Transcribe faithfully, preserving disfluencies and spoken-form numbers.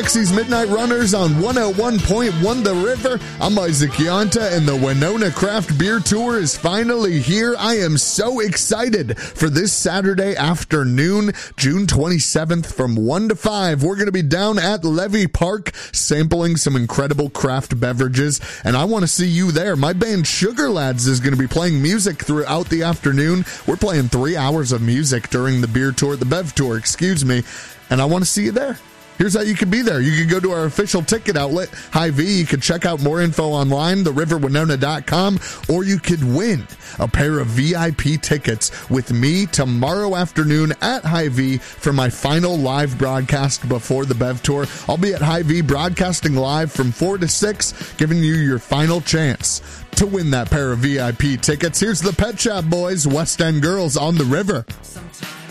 Maxie's Midnight Runners on one oh one point one The River. I'm Isaac Yonta, and the Winona Craft Beer Tour is finally here. I am so excited for this Saturday afternoon, June twenty-seventh from one to five. We're going to be down at Levy Park sampling some incredible craft beverages, and I want to see you there. My band Sugar Lads is going to be playing music throughout the afternoon. We're playing three hours of music during the beer tour, the Bev Tour, excuse me, and I want to see you there. Here's how you can be there. You can go to our official ticket outlet, Hy-Vee. You can check out more info online, the river winona dot com, or you could win a pair of V I P tickets with me tomorrow afternoon at Hy-Vee for my final live broadcast before the Bev Tour. I'll be at Hy-Vee broadcasting live from four to six, giving you your final chance to win that pair of V I P tickets. Here's the Pet Shop Boys, West End Girls on the River. Sometimes